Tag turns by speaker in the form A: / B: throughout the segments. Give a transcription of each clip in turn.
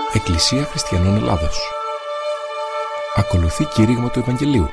A: Εκκλησία Χριστιανών Ελλάδος. Ακολουθεί κήρυγμα του Ευαγγελίου.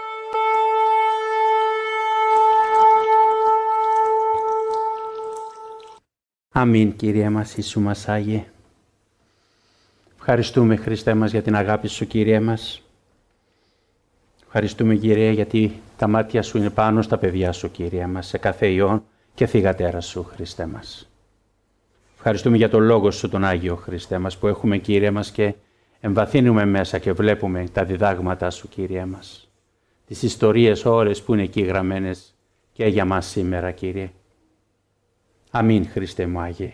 B: Αμήν, Κύριε μας, Ιησού μας Άγιε. Ευχαριστούμε, Χριστέ μας, για την αγάπη Σου, Κύριε μας. Ευχαριστούμε, Κύριε, γιατί τα μάτια Σου είναι πάνω στα παιδιά Σου, Κύριε μας, σε κάθε ιόν και θυγατέρα Σου, Χριστέ μας. Ευχαριστούμε για το Λόγο Σου, τον Άγιο, Χριστέ μας, που έχουμε, Κύριε μας, και εμβαθύνουμε μέσα και βλέπουμε τα διδάγματα Σου, Κύριε μας. Τις ιστορίες ώρες που είναι εκεί γραμμένες και για μας σήμερα, Κύριε. Αμήν, Χριστέ μου Άγιε.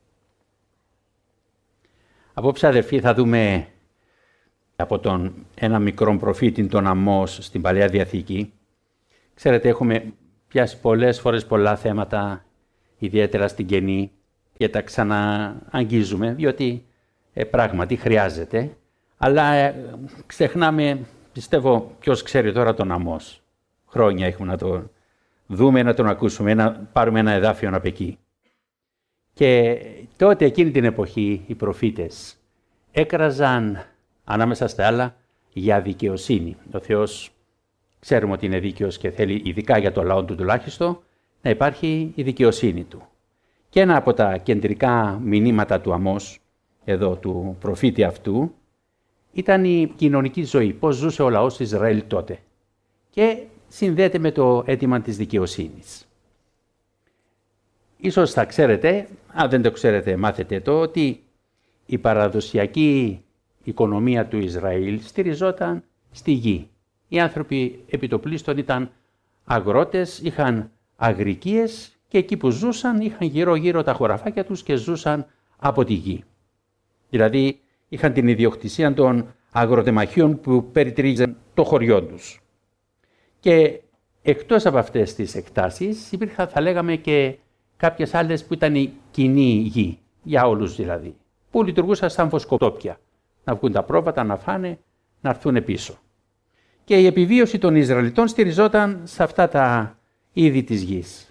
B: Απόψε, αδερφοί, θα δούμε από ένα μικρό προφήτη, τον Αμώς, στην Παλαιά Διαθήκη. Ξέρετε, έχουμε πιάσει πολλές φορές πολλά θέματα, ιδιαίτερα στην Καινή, και τα ξανααγγίζουμε, διότι πράγματι χρειάζεται. Αλλά ξεχνάμε, πιστεύω, ποιος ξέρει τώρα τον Αμώς. Χρόνια έχουμε να το δούμε, να τον ακούσουμε, να πάρουμε ένα εδάφιο από εκεί. Και τότε, εκείνη την εποχή, οι προφήτες έκραζαν ανάμεσα στα άλλα για δικαιοσύνη. Ο Θεός ξέρουμε ότι είναι δίκαιος και θέλει, ειδικά για το λαό του τουλάχιστον, να υπάρχει η δικαιοσύνη του. Και ένα από τα κεντρικά μηνύματα του Αμώς, εδώ του προφήτη αυτού, ήταν η κοινωνική ζωή, πώς ζούσε ο λαός Ισραήλ τότε. Και συνδέεται με το αίτημα της δικαιοσύνης. Ίσως θα ξέρετε, αν δεν το ξέρετε μάθετε το, ότι η παραδοσιακή οικονομία του Ισραήλ στηριζόταν στη γη. Οι άνθρωποι επιτοπλίστων ήταν αγρότες, είχαν αγρικίες και εκεί που ζούσαν είχαν γύρω-γύρω τα χωραφάκια τους και ζούσαν από τη γη. Δηλαδή είχαν την ιδιοκτησία των αγροτεμαχίων που περιτρίζαν το χωριό τους. Και εκτός από αυτές τις εκτάσεις υπήρχαν, θα λέγαμε, και κάποιες άλλες που ήταν η κοινή γη, για όλους δηλαδή, που λειτουργούσαν σαν βοσκοτόπια, να βγουν τα πρόβατα, να φάνε, να έρθουν πίσω. Και η επιβίωση των Ισραηλιτών στηριζόταν σε αυτά τα είδη της γης.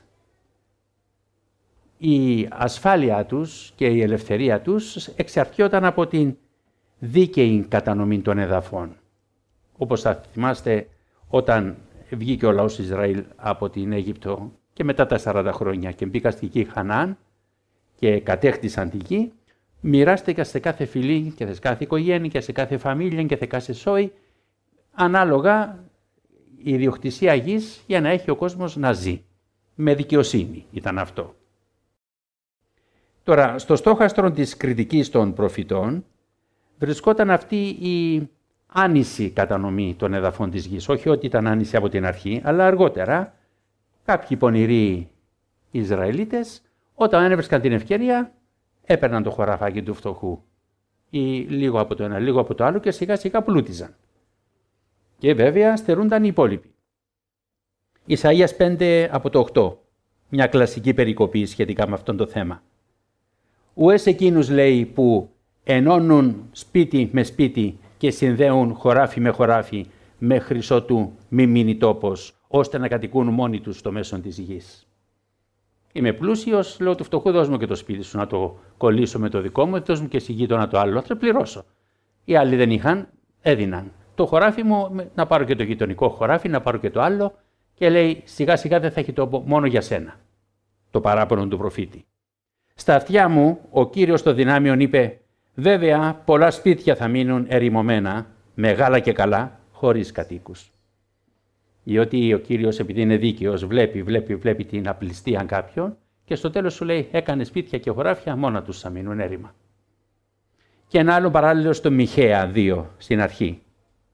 B: Η ασφάλεια τους και η ελευθερία τους εξαρτιόταν από την δίκαιη κατανομή των εδαφών. Όπως θα θυμάστε, όταν βγήκε ο λαός Ισραήλ από την Αίγυπτο και μετά τα 40 χρόνια και μπήκαν στη γη Χαναάν και κατέκτησαν τη γη, μοιράστηκαν σε κάθε φυλή και σε κάθε οικογένεια και σε κάθε φαμίλια και σε κάθε σόι, ανάλογα η ιδιοκτησία γης για να έχει ο κόσμος να ζει. Με δικαιοσύνη ήταν αυτό. Τώρα, στο στόχαστρο της κριτικής των προφητών βρισκόταν αυτή η άνηση κατανομή των εδαφών της γης. Όχι ότι ήταν άνηση από την αρχή, αλλά αργότερα κάποιοι πονηροί Ισραηλίτες, όταν έβρισκαν την ευκαιρία, έπαιρναν το χωραφάκι του φτωχού ή λίγο από το ένα, λίγο από το άλλο και σιγά σιγά πλούτιζαν. Και βέβαια στερούνταν οι υπόλοιποι. Ισαΐας 5 από το 8, μια κλασική περικοπή σχετικά με αυτό το θέμα. Ουές εκείνους, λέει, που ενώνουν σπίτι με σπίτι και συνδέουν χωράφι με χωράφι μέχρι ότου μη μείνει τόπος, ώστε να κατοικούν μόνοι τους στο μέσον της γης. Είμαι πλούσιος, λέω του φτωχού, δώσ' μου και το σπίτι σου να το κολλήσω με το δικό μου, δώσ' μου και εσύ γείτονα το άλλο, θα πληρώσω. Οι άλλοι δεν είχαν, έδιναν. Το χωράφι μου, να πάρω και το γειτονικό χωράφι, να πάρω και το άλλο, και λέει σιγά σιγά δεν θα έχει τόπο μόνο για σένα. Το παράπονο του προφήτη. Στα αυτιά μου ο Κύριος των δυνάμεων είπε, βέβαια πολλά σπίτια θα μείνουν ερημωμένα, μεγάλα και καλά, χωρίς κατοίκους. Διότι ο Κύριος, επειδή είναι δίκαιος, βλέπει την απληστία κάποιον και στο τέλος σου λέει, έκανε σπίτια και χωράφια, μόνα τους θα μείνουν έρημα. Και ένα άλλο παράλληλο στο Μιχαία 2, στην αρχή.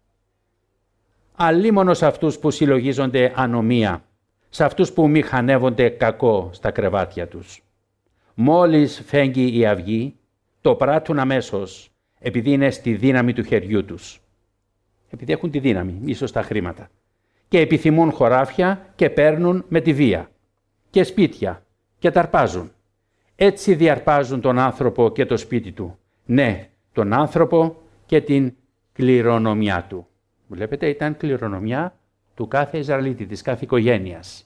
B: Αλίμονος αυτούς που συλλογίζονται ανομία, σε αυτούς που μηχανεύονται κακό στα κρεβάτια τους. Μόλις φέγγει η αυγή, το πράττουν αμέσως, επειδή είναι στη δύναμη του χεριού τους. Επειδή έχουν τη δύναμη, ίσως τα χρήματα. Και επιθυμούν χωράφια και παίρνουν με τη βία. Και σπίτια και ταρπάζουν. Έτσι διαρπάζουν τον άνθρωπο και το σπίτι του. Ναι, τον άνθρωπο και την κληρονομιά του. Βλέπετε, ήταν κληρονομιά του κάθε Ισραηλίτη, της κάθε οικογένειας.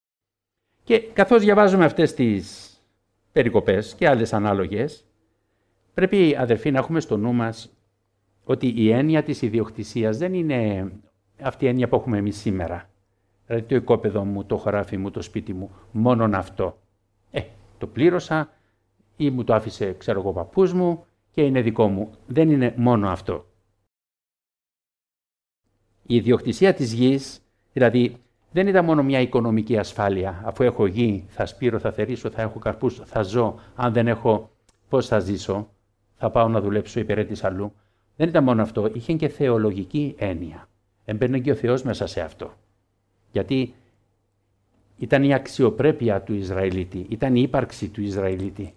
B: Και καθώς διαβάζουμε αυτές τις περικοπές και άλλες ανάλογες, Πρέπει, αδερφοί, να έχουμε στο νου μας ότι η έννοια της ιδιοκτησίας δεν είναι αυτή η έννοια που έχουμε εμείς σήμερα. Δηλαδή το οικόπεδο μου, το χωράφι μου, το σπίτι μου, μόνον αυτό. Το πλήρωσα ή μου το άφησε, ξέρω εγώ, ο παππούς μου και είναι δικό μου. Δεν είναι μόνο αυτό. Η ιδιοκτησία της γης, δηλαδή, δεν ήταν μόνο μια οικονομική ασφάλεια. Αφού έχω γη, θα σπείρω, θα θερήσω, θα έχω καρπούς, θα ζω. Αν δεν έχω, πώς θα ζήσω, θα πάω να δουλέψω υπηρέτης αλλού. Δεν ήταν μόνο αυτό, είχε και θεολογική έννοια. Έμπαινε και ο Θεός μέσα σε αυτό. Γιατί ήταν η αξιοπρέπεια του Ισραηλίτη, ήταν η ύπαρξη του Ισραηλίτη.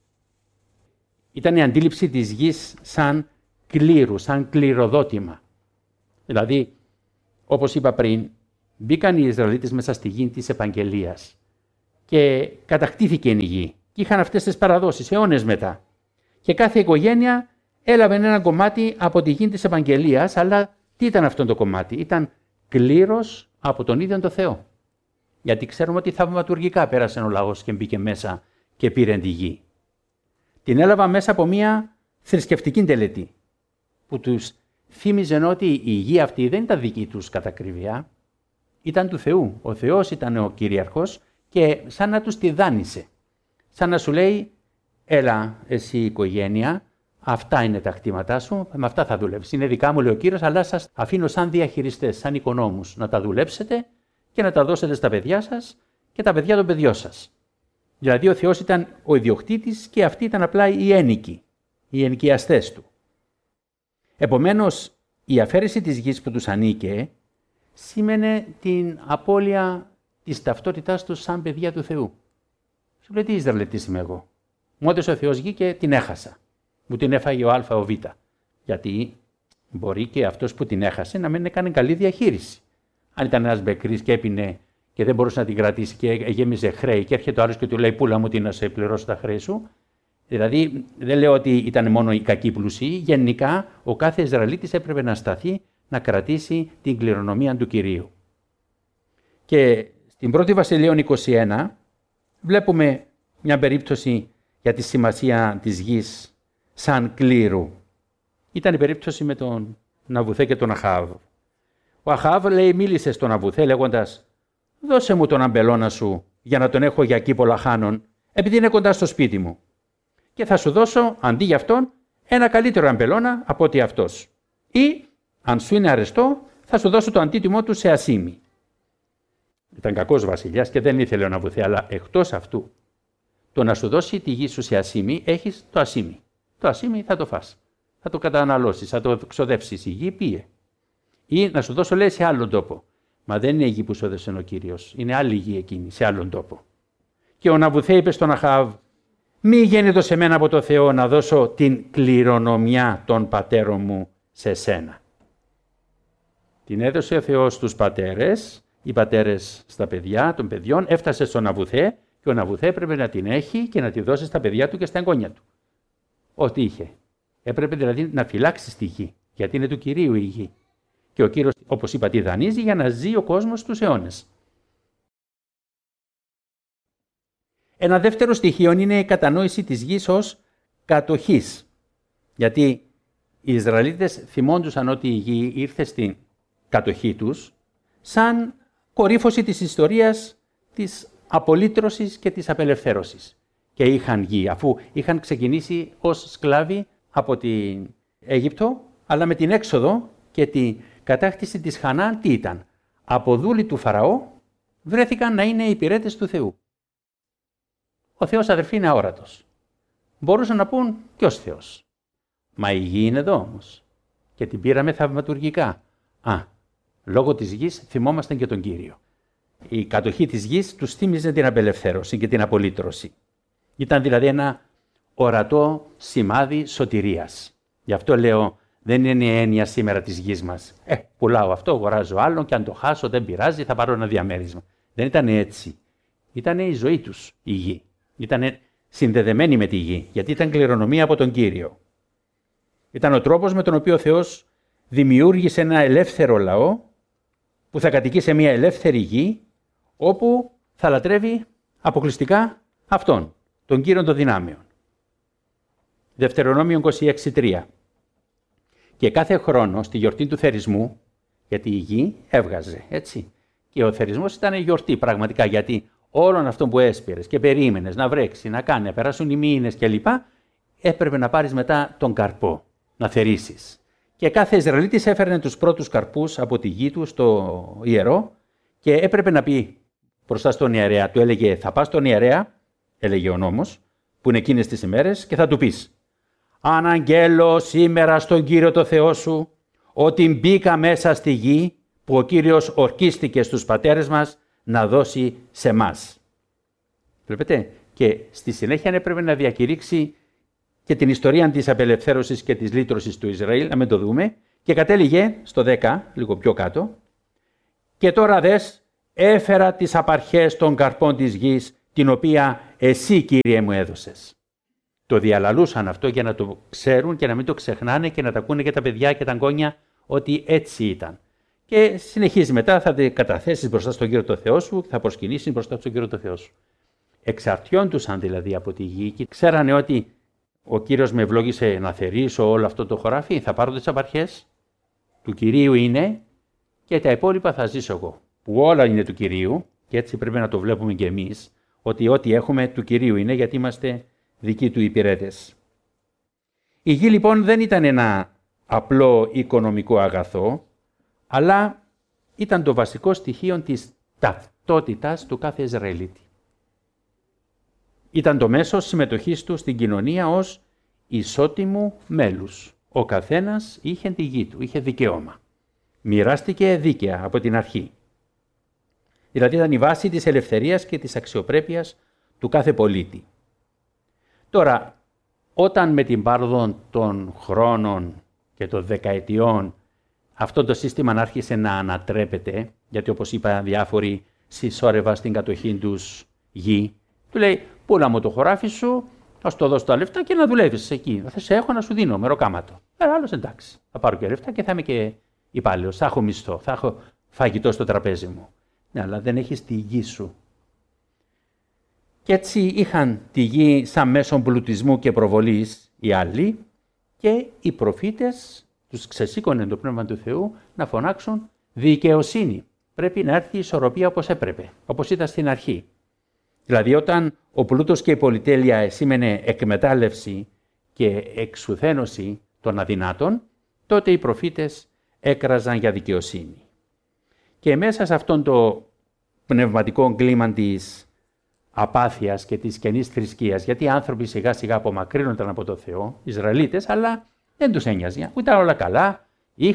B: Ήταν η αντίληψη της γης σαν κλήρου, σαν κληροδότημα. Δηλαδή, όπως είπα πριν, μπήκαν οι Ισραηλίτες μέσα στη γη της επαγγελίας και κατακτήθηκε η γη. Και είχαν αυτές τις παραδόσεις αιώνες μετά. Και κάθε οικογένεια έλαβε ένα κομμάτι από τη γη της επαγγελίας, αλλά τι ήταν αυτό το κομμάτι? Ήταν κλήρος από τον ίδιο τον Θεό. Γιατί ξέρουμε ότι θαυματουργικά πέρασε ο λαός και μπήκε μέσα και πήρε τη γη. Την έλαβα μέσα από μια θρησκευτική τελετή, που τους θύμιζε ότι η γη αυτή δεν ήταν δική τους κατά ακρίβεια, ήταν του Θεού. Ο Θεός ήταν ο κυρίαρχος και σαν να τους τη δάνεισε. Σαν να σου λέει, έλα εσύ η οικογένεια, αυτά είναι τα κτήματά σου, με αυτά θα δουλεύεις. Είναι δικά μου, λέει ο Κύριος, αλλά σας αφήνω σαν διαχειριστές, σαν οικονόμους, να τα δουλέψετε και να τα δώσετε στα παιδιά σας και τα παιδιά των παιδιών σας. Δηλαδή ο Θεός ήταν ο ιδιοκτήτης και αυτοί ήταν απλά οι ένοικοι, οι ενοικιαστές του. Επομένως, η αφαίρεση της γης που τους ανήκε σήμαινε την απώλεια της ταυτότητάς τους σαν παιδιά του Θεού. Σου λέει, τι Ισραηλιτής είμαι εγώ? Μου έδωσε ο Θεός γη και την έχασα. Μου την έφαγε ο Α, ο Β. Γιατί μπορεί και αυτός που την έχασε να μην έκανε καλή διαχείριση. Αν ήταν ένας μπεκρής και έπινε και δεν μπορούσε να την κρατήσει και γέμιζε χρέη και έρχεται ο άλλος και του λέει, πούλα μου, τι να σε πληρώσω τα χρέη σου. Δηλαδή, δεν λέω ότι ήταν μόνο οι κακοί πλουσίοι. Γενικά, ο κάθε Ισραηλίτης έπρεπε να σταθεί να κρατήσει την κληρονομία του Κυρίου. Και στην 1η Βασιλείων 21 βλέπουμε μια περίπτωση για τη σημασία της γης σαν κλήρου. Ήταν η περίπτωση με τον Ναβουθέ και τον Αχάβ. Ο Αχάβ, λέει, μίλησε στον Ναβουθέ λέγοντας, δώσε μου τον αμπελώνα σου για να τον έχω για κήπο λαχάνων, επειδή είναι κοντά στο σπίτι μου. Και θα σου δώσω, αντί για αυτόν, ένα καλύτερο αμπελώνα από ότι αυτός. Ή, αν σου είναι αρεστό, θα σου δώσω το αντίτιμό του σε ασίμι. Ήταν κακός βασιλιάς και δεν ήθελε ο Ναβουθέ, αλλά εκτός αυτού, το να σου δώσει τη γη σου σε ασίμι, έχεις το ασίμι. Το ασίμι θα το φας. Θα το καταναλώσεις, θα το ξοδεύσεις. Η γη πήγε. Ή να σου δώσω, λέει, σε άλλον τόπο. Μα δεν είναι η γη που σου έδωσε ο Κύριος. Είναι άλλη γη εκείνη, σε άλλον τόπο. Και ο Ναβουθέ είπε στον Αχάβ, μη γέννητο σε μένα από το Θεό να δώσω την κληρονομιά των πατέρων μου σε σένα. Την έδωσε ο Θεός στους πατέρες, οι πατέρες στα παιδιά των παιδιών, έφτασε στον Ναβουθέ και ο Ναβουθέ έπρεπε να την έχει και να τη δώσει στα παιδιά του και στα εγγόνια του. Ό,τι είχε. Έπρεπε δηλαδή να φυλάξει τη γη, γιατί είναι του Κυρίου η γη. Και ο Κύριος, όπως είπα, τη δανείζει για να ζει ο κόσμος τους αιώνες. Ένα δεύτερο στοιχείο είναι η κατανόηση της γης ως κατοχής. Γιατί οι Ισραηλίτες θυμόντουσαν ότι η γη ήρθε στην κατοχή τους σαν κορύφωση της ιστορίας της απολύτρωσης και της απελευθέρωσης. Και είχαν γη, αφού είχαν ξεκινήσει ως σκλάβοι από την Αίγυπτο, αλλά με την έξοδο και την κατάκτηση της Χανάν τι ήταν? Από δούλοι του Φαραώ βρέθηκαν να είναι υπηρέτες του Θεού. Ο Θεός, αδερφοί, είναι αόρατος. Μπορούσαν να πούν ποιος Θεός? Μα η γη είναι εδώ όμως. Και την πήραμε θαυματουργικά. Λόγω της γης θυμόμασταν και τον Κύριο. Η κατοχή της γης τους θύμιζε την απελευθέρωση και την απολύτρωση. Ήταν δηλαδή ένα ορατό σημάδι σωτηρίας. Γι' αυτό λέω, δεν είναι η έννοια σήμερα της γης μας. Πουλάω αυτό, αγοράζω άλλον και αν το χάσω δεν πειράζει, θα πάρω ένα διαμέρισμα. Δεν ήταν έτσι. Ήταν η ζωή τους η γη. Ήταν συνδεδεμένη με τη γη, γιατί ήταν κληρονομία από τον Κύριο. Ήταν ο τρόπος με τον οποίο ο Θεός δημιούργησε ένα ελεύθερο λαό που θα κατοικεί σε μια ελεύθερη γη, όπου θα λατρεύει αποκλειστικά Αυτόν, τον Κύριο των δυνάμεων. Δευτερονόμιο 26:3. Και κάθε χρόνο στη γιορτή του θερισμού, γιατί η γη έβγαζε, έτσι. Και ο θερισμός ήταν γιορτή πραγματικά, γιατί όλων αυτών που έσπηρες και περίμενες να βρέξει, να κάνει, να περάσουν οι μήνες κλπ. Έπρεπε να πάρεις μετά τον καρπό, να θερίσεις. Και κάθε Ισραηλίτης έφερνε τους πρώτους καρπούς από τη γη του στο ιερό και έπρεπε να πει μπροστά στον ιερέα. Του έλεγε: θα πας στον ιερέα, έλεγε ο νόμος, που είναι εκείνες τις ημέρες, και θα του πεις: αναγγέλω σήμερα στον Κύριο το Θεό σου ότι μπήκα μέσα στη γη που ο Κύριος ορκίστηκε στους πατέρες μας να δώσει σε μας. Βλέπετε, και στη συνέχεια έπρεπε να διακηρύξει και την ιστορία της απελευθέρωσης και της λύτρωσης του Ισραήλ, να μην το δούμε, και κατέληγε στο 10, λίγο πιο κάτω, και τώρα δες, έφερα τις απαρχές των καρπών της γης, την οποία εσύ, Κύριε μου, έδωσες. Το διαλαλούσαν αυτό για να το ξέρουν και να μην το ξεχνάνε και να τα ακούνε και τα παιδιά και τα εγγόνια ότι έτσι ήταν. Και συνεχίζει μετά, θα te καταθέσεις μπροστά στον Κύριο το Θεό σου και θα προσκυνήσεις μπροστά στον Κύριο το Θεό σου. Εξαρτιόντουσαν δηλαδή από τη γη και ξέρανε ότι ο Κύριος με ευλόγησε να θερήσω όλο αυτό το χωράφι, θα πάρω τις απαρχές, του Κυρίου είναι και τα υπόλοιπα θα ζήσω εγώ. Που όλα είναι του Κυρίου και έτσι πρέπει να το βλέπουμε και εμείς, ότι ό,τι έχουμε του Κυρίου είναι, γιατί είμαστε δικοί του υπηρέτες. Η γη λοιπόν δεν ήταν ένα απλό οικονομικό αγαθό, αλλά ήταν το βασικό στοιχείο της ταυτότητας του κάθε Ισραηλίτη. Ήταν το μέσο συμμετοχής του στην κοινωνία ως ισότιμου μέλους. Ο καθένας είχε τη γη του, είχε δικαίωμα. Μοιράστηκε δίκαια από την αρχή. Δηλαδή ήταν η βάση της ελευθερίας και της αξιοπρέπειας του κάθε πολίτη. Τώρα, όταν με την πάροδο των χρόνων και των δεκαετιών αυτό το σύστημα άρχισε να ανατρέπεται, γιατί όπως είπα διάφοροι συσσόρευαν στην κατοχή τους γη, του λέει: πούλα μου το χωράφι σου, θα σου το δώσω τα λεφτά και να δουλεύεις εκεί. Θα σε έχω να σου δίνω μεροκάματο. Άλλος εντάξει, θα πάρω και λεφτά και θα είμαι και υπάλληλος, θα έχω μισθό, θα έχω φαγητό στο τραπέζι μου. Ναι, αλλά δεν έχεις τη γη σου. Και έτσι είχαν τη γη σαν μέσον πλουτισμού και προβολής οι άλλοι και οι προφήτες τους ξεσήκωνε το Πνεύμα του Θεού να φωνάξουν δικαιοσύνη. Πρέπει να έρθει η ισορροπία όπως έπρεπε, όπως ήταν στην αρχή. Δηλαδή όταν ο πλούτος και η πολυτέλεια σήμαινε εκμετάλλευση και εξουθένωση των αδυνάτων, τότε οι προφήτες έκραζαν για δικαιοσύνη. Και μέσα σε αυτόν το πνευματικό κλίμα της απάθειας και της κενής θρησκείας, γιατί οι άνθρωποι σιγά σιγά απομακρύνονταν από το Θεό, Ισραηλίτες, αλλά δεν τους ένοιαζε, ήταν όλα καλά,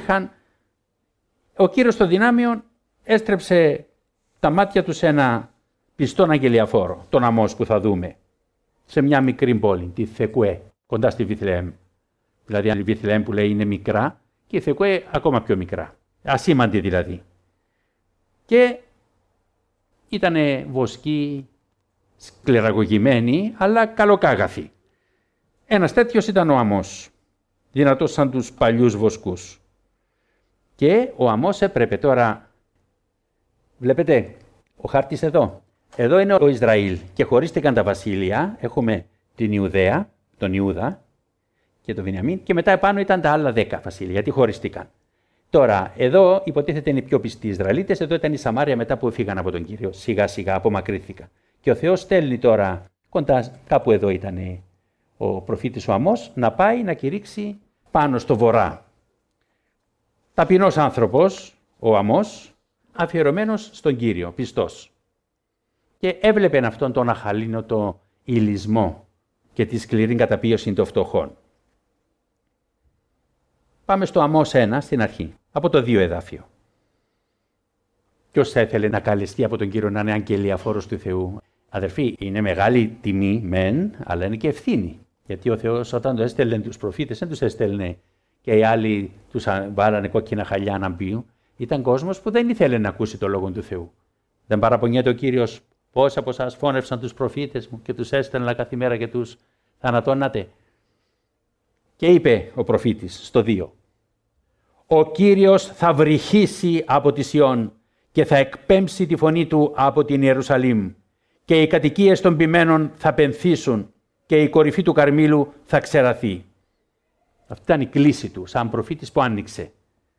B: ο Κύριος των δυνάμεων έστρεψε τα μάτια του σε ένα πιστόν αγγελιαφόρο, τον Αμώς που θα δούμε, σε μια μικρή πόλη, τη Θεκουέ, κοντά στη Βιθλεέμ. Δηλαδή η Βιθλεέμ που λέει είναι μικρά και η Θεκουέ ακόμα πιο μικρά, ασήμαντη δηλαδή. Και ήτανε βοσκοί, σκληραγωγημένοι, αλλά καλοκάγαθοι. Ένας τέτοιος ήταν ο Αμώς, δυνατός σαν τους παλιούς βοσκούς. Και ο Αμώς έπρεπε τώρα, βλέπετε, ο χάρτης εδώ. Εδώ είναι ο Ισραήλ και χωρίστηκαν τα βασίλεια. Έχουμε την Ιουδαία, τον Ιούδα και τον Βενιαμίν και μετά επάνω ήταν τα άλλα 10 βασίλεια, γιατί χωριστήκαν. Τώρα, εδώ υποτίθεται είναι οι πιο πιστοί Ισραηλίτες, εδώ ήταν η Σαμάρια μετά που φύγαν από τον Κύριο, σιγά σιγά απομακρύθηκαν. Και ο Θεός στέλνει τώρα, κοντά κάπου εδώ ήταν ο προφήτης ο Αμώς, να πάει να κηρύξει πάνω στο βορρά. Ταπεινός άνθρωπος, ο Αμώς, αφιερωμένος στον Κύριο, πιστός. Και έβλεπε αυτόν τον αχαλήνοτο ηλισμό και τη σκληρή καταπίωση των φτωχών. Πάμε στο Αμώς 1 στην αρχή, από το 2 εδάφιο. Ποιος θα ήθελε να καλεστεί από τον Κύριο να είναι αγγελιαφόρος του Θεού? Αδερφοί, είναι μεγάλη τιμή μεν, αλλά είναι και ευθύνη. Γιατί ο Θεός όταν το έστελνε τους προφήτες, δεν τους έστελνε και οι άλλοι τους βάλανε κόκκινα χαλιά να μπουν. Ήταν κόσμος που δεν ήθελε να ακούσει το λόγο του Θεού. Δεν παραπονιέται ο Κύριος: πόσοι από εσάς φώνευσαν τους προφήτες μου και τους έστελνα κάθε μέρα και τους θανατώνατε? Και είπε ο προφήτης στο 2: ο Κύριος θα βρυχήσει από τη Σιών και θα εκπέμψει τη φωνή του από την Ιερουσαλήμ και οι κατοικίες των ποιμένων θα πενθήσουν και η κορυφή του Καρμήλου θα ξεραθεί. Αυτή ήταν η κλίση του, σαν προφήτης που άνοιξε.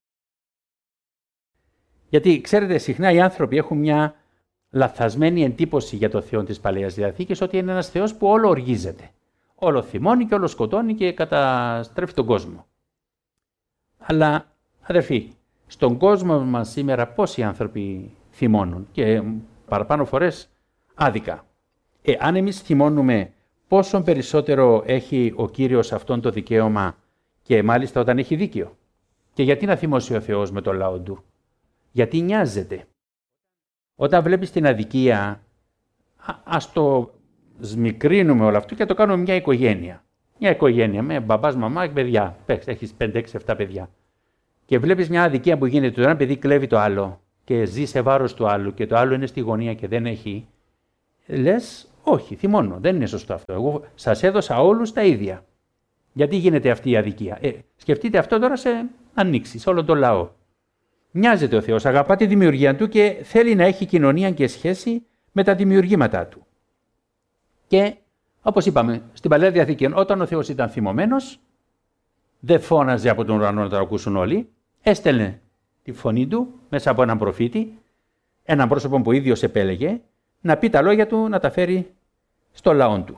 B: Γιατί, ξέρετε, συχνά οι άνθρωποι έχουν μια λαθασμένη εντύπωση για το Θεό της Παλαιάς Διαθήκης, ότι είναι ένας Θεός που όλο οργίζεται. Όλο θυμώνει και όλο σκοτώνει και καταστρέφει τον κόσμο. Αλλά, αδερφοί, στον κόσμο μας σήμερα πόσοι άνθρωποι θυμώνουν και παραπάνω φορές άδικα. Αν εμείς θυμώνουμε, πόσο περισσότερο έχει ο Κύριος αυτόν το δικαίωμα και μάλιστα όταν έχει δίκιο. Και γιατί να θυμώσει ο Θεός με το λαό του? Γιατί νοιάζεται. Όταν βλέπεις την αδικία, ας το σμικρύνουμε όλο αυτό και το κάνουμε μια οικογένεια. Μια οικογένεια με μπαμπάς, μαμά και παιδιά. Έχεις 5, 6, 7 παιδιά. Και βλέπεις μια αδικία που γίνεται. Το ένα παιδί κλέβει το άλλο και ζει σε βάρος του άλλου και το άλλο είναι στη γωνία και δεν έχει. Λες, όχι, θυμώνω. Δεν είναι σωστό αυτό. Εγώ σας έδωσα όλους τα ίδια. Γιατί γίνεται αυτή η αδικία? Σκεφτείτε αυτό τώρα σε ανοίξει, σε όλο τον λαό. Μοιάζεται ο Θεός, αγαπά τη δημιουργία του και θέλει να έχει κοινωνία και σχέση με τα δημιουργήματά του. Και όπως είπαμε, στην Παλαιά Διαθήκη, όταν ο Θεός ήταν θυμωμένος, δεν φώναζε από τον ουρανό να το ακούσουν όλοι, έστελνε τη φωνή του μέσα από έναν προφήτη, έναν πρόσωπο που ίδιος επέλεγε, να πει τα λόγια του, να τα φέρει στο λαό του.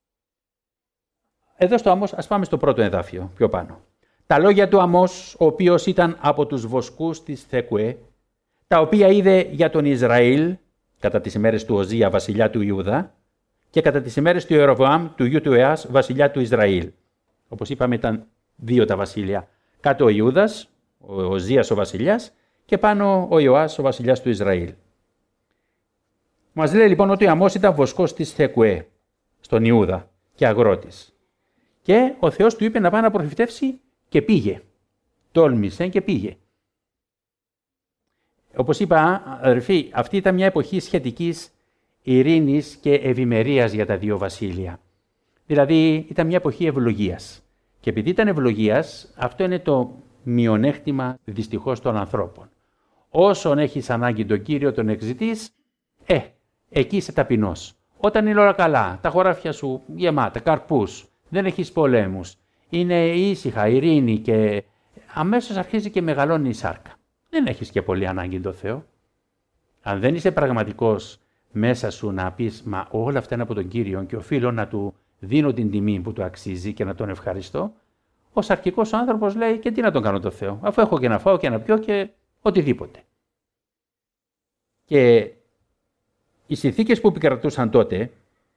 B: Εδώ στο Αμώς, ας πάμε στο πρώτο εδάφιο, πιο πάνω. Τα λόγια του Αμώς, ο οποίος ήταν από τους βοσκούς της Θεκουέ, τα οποία είδε για τον Ισραήλ κατά τις ημέρες του Οζία, βασιλιά του Ιούδα, και κατά τις ημέρες του Ιεροβοάμ, του γιου του Εάς, βασιλιά του Ισραήλ. Όπως είπαμε, ήταν 2 τα βασίλεια. Κάτω ο Ιούδας, ο Οζίας ο βασιλιάς, και πάνω ο Ιωάς ο βασιλιάς του Ισραήλ. Μας λέει λοιπόν ότι ο Αμώς ήταν βοσκός της Θεκουέ, στον Ιούδα, και αγρότης. Και ο Θεός του είπε να πάει να προφητεύσει και πήγε. Τόλμησε και πήγε. Όπως είπα, αδερφοί, αυτή ήταν μια εποχή σχετικής ειρήνης και ευημερίας για τα 2 βασίλεια. Δηλαδή ήταν μια εποχή ευλογίας. Και επειδή ήταν ευλογίας, αυτό είναι το μειονέκτημα δυστυχώς των ανθρώπων. Όσον έχεις ανάγκη τον Κύριο, τον εξητής, εκεί είσαι ταπεινός. Όταν είναι όλα καλά, τα χωράφια σου γεμάτα, καρπούς, δεν έχεις πολέμους, είναι ήσυχα, ειρήνη και αμέσως αρχίζει και μεγαλώνει η σάρκα. Δεν έχεις και πολύ ανάγκη τον Θεό. Αν δεν είσαι πραγματικός μέσα σου να πεις «Μα όλα αυτά είναι από τον Κύριο και οφείλω να του δίνω την τιμή που του αξίζει και να τον ευχαριστώ», ο σαρκικός άνθρωπος λέει «Και τι να τον κάνω τον Θεό, αφού έχω και να φάω και να πιω και οτιδήποτε». Και οι συνθήκες που επικρατούσαν τότε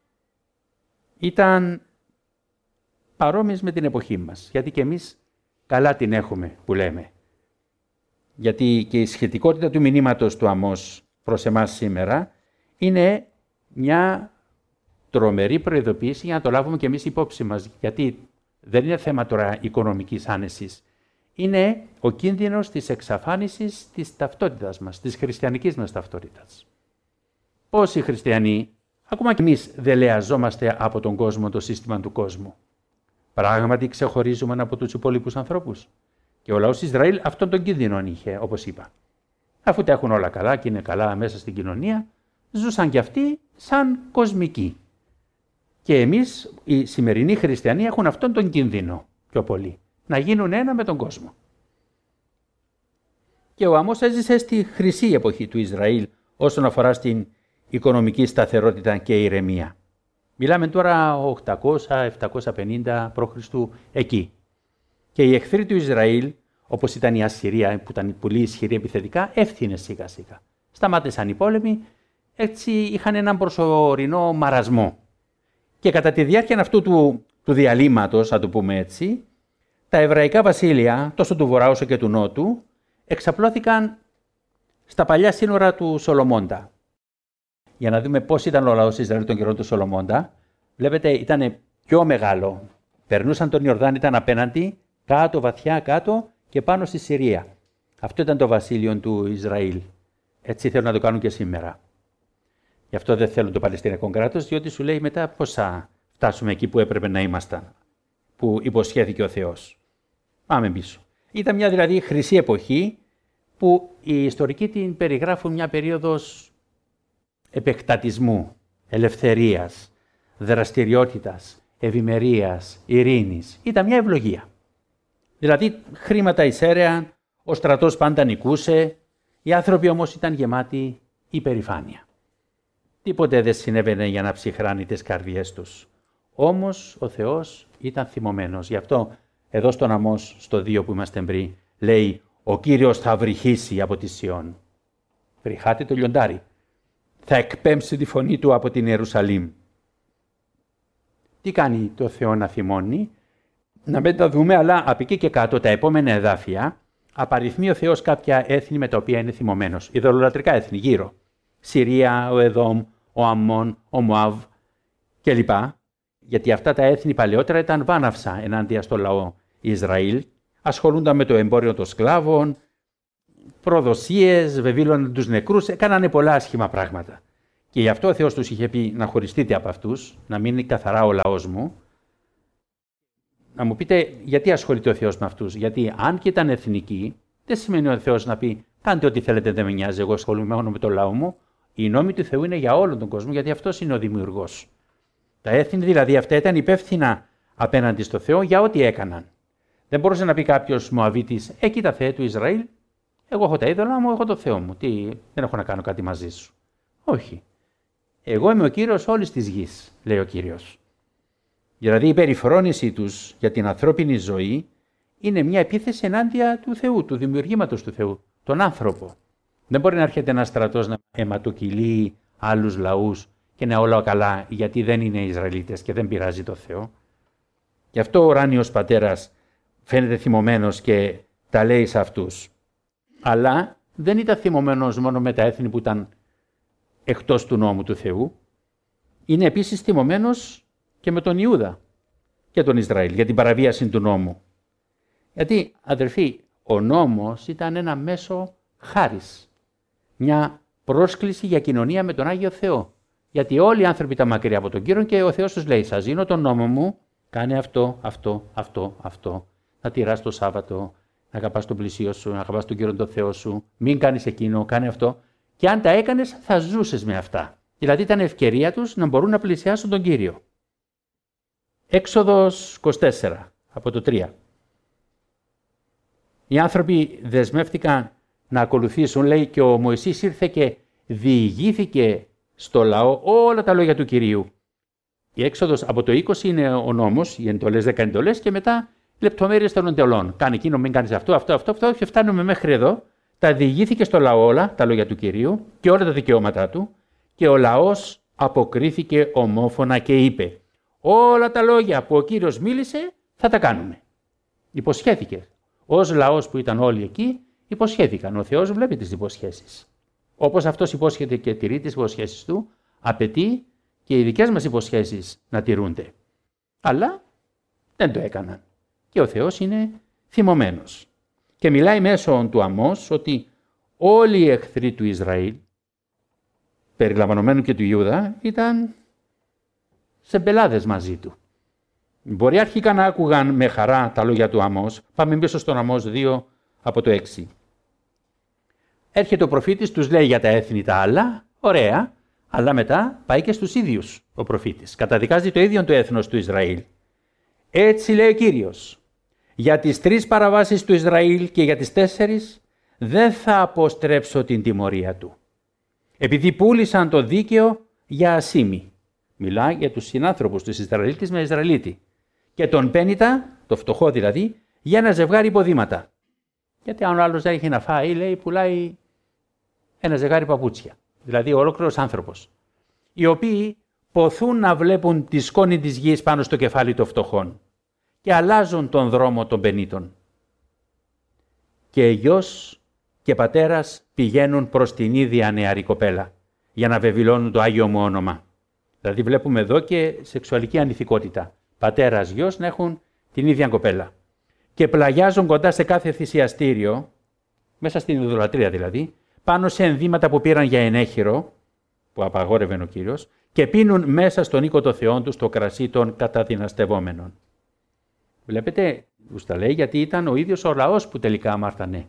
B: ήταν παρόμοιες με την εποχή μας, γιατί και εμείς καλά την έχουμε που λέμε. Γιατί και η σχετικότητα του μηνύματος του Αμώς προς εμάς σήμερα είναι μια τρομερή προειδοποίηση για να το λάβουμε και εμείς υπόψη μας. Γιατί δεν είναι θέμα τώρα οικονομικής άνεσης. Είναι ο κίνδυνος της εξαφάνισης της ταυτότητας μας, της χριστιανικής μας ταυτότητας. Πόσοι χριστιανοί, ακόμα και εμείς, δελεαζόμαστε από τον κόσμο, το σύστημα του κόσμου. Πράγματι ξεχωρίζουμε από τους υπόλοιπους ανθρώπους. Και ο λαός Ισραήλ αυτόν τον κίνδυνο είχε, όπως είπα. Αφού τα έχουν όλα καλά και είναι καλά μέσα στην κοινωνία, ζούσαν κι αυτοί σαν κοσμικοί. Και εμείς, οι σημερινοί χριστιανοί, έχουν αυτόν τον κίνδυνο πιο πολύ. Να γίνουν ένα με τον κόσμο. Και ο Αμώς έζησε στη χρυσή εποχή του Ισραήλ όσον αφορά στην οικονομική σταθερότητα και ηρεμία. Μιλάμε τώρα 800-750 π.Χ. εκεί. Και οι εχθροί του Ισραήλ, όπως ήταν η Ασσυρία που ήταν πολύ ισχυρή επιθετικά, έφθινε σιγά σιγά. Σταμάτησαν οι πόλεμοι, έτσι είχαν έναν προσωρινό μαρασμό. Και κατά τη διάρκεια αυτού του διαλύματος, να το πούμε έτσι, τα εβραϊκά βασίλεια, τόσο του Βορρά όσο και του Νότου, εξαπλώθηκαν στα παλιά σύνορα του Σολομώντα. Για να δούμε πώς ήταν ο λαός Ισραήλ των καιρών του Σολομώντα, βλέπετε ήταν πιο μεγάλο. Περνούσαν τον Ιορδάνη, ήταν απέναντι, κάτω, βαθιά κάτω και πάνω στη Συρία. Αυτό ήταν το βασίλειο του Ισραήλ. Έτσι θέλουν να το κάνουν και σήμερα. Γι' αυτό δεν θέλουν το Παλαιστινιακό κράτος, διότι σου λέει μετά πώς θα φτάσουμε εκεί που έπρεπε να ήμασταν, που υποσχέθηκε ο Θεός. Πάμε πίσω. Ήταν μια δηλαδή χρυσή εποχή που οι ιστορικοί την περιγράφουν μια περίοδος επεκτατισμού, ελευθερίας, δραστηριότητας, ευημερίας, ειρήνης. Ήταν μια ευλογία. Δηλαδή χρήματα εισέρεαν, ο στρατός πάντα νικούσε, οι άνθρωποι όμως ήταν γεμάτοι υπερηφάνεια. Τίποτε δεν συνέβαινε για να ψυχράνει τις καρδιές τους. Όμως ο Θεός ήταν θυμωμένος. Γι' αυτό εδώ στον Αμώς, στο 2 που είμαστε πριν, λέει «Ο Κύριος θα βρυχήσει από τη Σιών». Βρυχάται το λιοντάρι. Θα εκπέμψει τη φωνή του από την Ιερουσαλήμ. Τι κάνει το Θεό να θυμώνει? Να μην τα δούμε, αλλά από εκεί και κάτω τα επόμενα εδάφια απαριθμεί ο Θεός κάποια έθνη με τα οποία είναι θυμωμένος. Ειδωλολατρικά έθνη γύρω. Συρία, ο Εδόμ, ο Αμμών, ο Μωάβ κλπ. Γιατί αυτά τα έθνη παλαιότερα ήταν βάναυσα ενάντια στο λαό Ισραήλ. Ασχολούνταν με το εμπόριο των σκλάβων, προδοσίες, βεβήλωναν τους νεκρούς, έκανανε πολλά άσχημα πράγματα. Και γι' αυτό ο Θεός τους είχε πει να χωριστείτε από αυτούς, να μείνει καθαρά ο λαός μου. Να μου πείτε γιατί ασχολείται ο Θεός με αυτούς? Γιατί αν και ήταν εθνικοί, δεν σημαίνει ο Θεός να πει κάντε ό,τι θέλετε, δεν με νοιάζει, εγώ ασχολούμαι μόνο με το λαό μου. Οι νόμοι του Θεού είναι για όλον τον κόσμο, γιατί αυτός είναι ο δημιουργός. Τα έθνη δηλαδή αυτά ήταν υπεύθυνα απέναντι στο Θεό για ό,τι έκαναν. Δεν μπορούσε να πει κάποιος Μωαβίτης, κοίτα Θεέ του Ισραήλ, εγώ έχω τα είδωλα μου, έχω το Θεό μου. Δεν έχω να κάνω κάτι μαζί σου. Όχι. Εγώ είμαι ο Κύριος όλης της γης, λέει ο Κύριος. Δηλαδή η περιφρόνηση τους για την ανθρώπινη ζωή είναι μια επίθεση ενάντια του Θεού, του δημιουργήματος του Θεού, τον άνθρωπο. Δεν μπορεί να έρχεται ένας στρατός να αιματοκυλεί άλλους λαούς και να όλα καλά, γιατί δεν είναι Ισραηλίτες και δεν πειράζει το Θεό. Γι' αυτό ο ουράνιος πατέρας φαίνεται θυμωμένος και τα λέει σε αυτούς. Αλλά δεν ήταν θυμωμένος μόνο με τα έθνη που ήταν εκτός του νόμου του Θεού. Είναι επίσης θυμωμένος και με τον Ιούδα και τον Ισραήλ για την παραβίαση του νόμου. Γιατί, αδερφοί, ο νόμος ήταν ένα μέσο χάρις. Μια πρόσκληση για κοινωνία με τον Άγιο Θεό. Γιατί όλοι οι άνθρωποι ήταν μακριά από τον Κύριο και ο Θεός τους λέει: σας δίνω τον νόμο μου, κάνε αυτό. Να τηράς το Σάββατο, να αγαπάς τον πλησίο σου, να αγαπάς τον Κύριο τον Θεό σου, μην κάνεις εκείνο, κάνε αυτό. Και αν τα έκανες, θα ζούσες με αυτά. Δηλαδή ήταν ευκαιρία τους να μπορούν να πλησιάσουν τον Κύριο. Έξοδος 24, από το 3. Οι άνθρωποι δεσμεύτηκαν να ακολουθήσουν, λέει, και ο Μωυσής ήρθε και διηγήθηκε στο λαό όλα τα λόγια του Κυρίου. Η έξοδος από το 20 είναι ο νόμος, οι εντολές, 10 εντολές, και μετά λεπτομέρειες των εντολών. Κάνε εκείνο, μην κάνεις αυτό, και φτάνουμε μέχρι εδώ. Τα διηγήθηκε στο λαό όλα τα λόγια του Κυρίου και όλα τα δικαιώματά του, και ο λαός αποκρίθηκε ομόφωνα και είπε: όλα τα λόγια που ο Κύριος μίλησε θα τα κάνουμε. Υποσχέθηκε. Ως λαός που ήταν όλοι εκεί, υποσχέθηκαν. Ο Θεός βλέπει τις υποσχέσεις. Όπως αυτός υπόσχεται και τηρεί τις υποσχέσεις του, απαιτεί και οι δικές μας υποσχέσεις να τηρούνται. Αλλά δεν το έκαναν. Και ο Θεός είναι θυμωμένος. Και μιλάει μέσω του Αμώς ότι όλοι οι εχθροί του Ισραήλ, περιλαμβανομένου και του Ιούδα, ήταν σε μπελάδες μαζί του. Μπορεί αρχικά να άκουγαν με χαρά τα λόγια του Αμώς. Πάμε πίσω στον Αμώς 2 από το 6. Έρχεται ο προφήτης, τους λέει για τα έθνη τα άλλα, ωραία, αλλά μετά πάει και στους ίδιους ο προφήτης. Καταδικάζει το ίδιο το έθνος του Ισραήλ. Έτσι λέει ο Κύριος: για τις 3 παραβάσεις του Ισραήλ και για τις 4 δεν θα αποστρέψω την τιμωρία του. Επειδή πούλησαν το δίκαιο για ασήμι. Μιλάει για τους συνάνθρωπους του Ισραηλίτης με Ισραηλίτη. Και τον πένητα, το φτωχό δηλαδή, για ένα ζευγάρι υποδήματα. Γιατί αν ο άλλος δεν έχει να φάει, λέει, πουλάει ένα ζευγάρι παπούτσια. Δηλαδή ολόκληρος άνθρωπος. Οι οποίοι ποθούν να βλέπουν τη σκόνη της γης πάνω στο κεφάλι των φτωχών και αλλάζουν τον δρόμο των πενήτων. Και γιος και πατέρας πηγαίνουν προς την ίδια νεαρή κοπέλα για να βεβηλώνουν το Άγιο μου όνομα. Δηλαδή βλέπουμε εδώ και σεξουαλική ανηθικότητα. Πατέρας, γιος να έχουν την ίδια κοπέλα. Και πλαγιάζουν κοντά σε κάθε θυσιαστήριο, μέσα στην ειδωλατρία δηλαδή, πάνω σε ενδύματα που πήραν για ενέχειρο, που απαγόρευε ο Κύριος, και πίνουν μέσα στον οίκο των θεών τους το κρασί των καταδυναστευόμενων. Βλέπετε, τους τα λέει γιατί ήταν ο ίδιος ο λαός που τελικά αμάρτανε.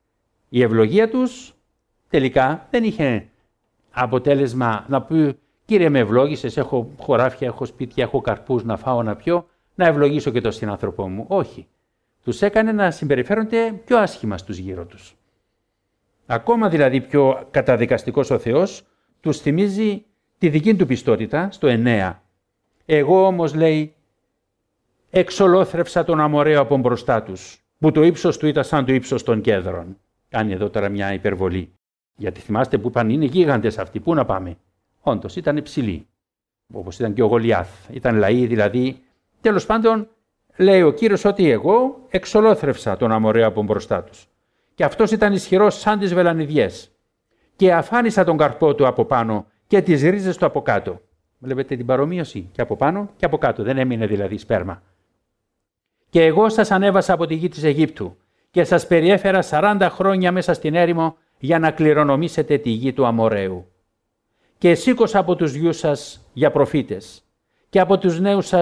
B: Η ευλογία τους τελικά δεν είχε αποτέλεσμα να πει Κύριε, με ευλόγησες, έχω χωράφια, έχω σπίτια, έχω καρπούς να φάω, να πιω, να ευλογήσω και τον συνάνθρωπό μου. Όχι. Τους έκανε να συμπεριφέρονται πιο άσχημα στους γύρω τους. Ακόμα δηλαδή πιο καταδικαστικός ο Θεός τους θυμίζει τη δική του πιστότητα στο 9. Εγώ όμως, λέει, εξολόθρευσα τον αμοραίο από μπροστά τους, που το ύψος του ήταν σαν το ύψος των κέδρων. Κάνει εδώ τώρα μια υπερβολή. Γιατί θυμάστε που είπαν είναι γίγαντες αυτοί, πού να πάμε. Όντως ήταν υψηλοί, όπως ήταν και ο Γολιάθ. Ήταν λαοί δηλαδή. Τέλος πάντων, λέει ο Κύριος ότι εγώ εξολόθρευσα τον αμοραίο από μπροστά τους. Και αυτός ήταν ισχυρός σαν τις βελανιδιές. Και αφάνισα τον καρπό του από πάνω και τις ρίζες του από κάτω. Βλέπετε την παρομοίωση, και από πάνω και από κάτω. Δεν έμεινε δηλαδή σπέρμα. Και εγώ σας ανέβασα από τη γη της Αιγύπτου και σας περιέφερα 40 χρόνια μέσα στην έρημο για να κληρονομήσετε τη γη του Αμορραίου. Και σήκωσα από τους γιους σας για προφήτες και από τους νέους σας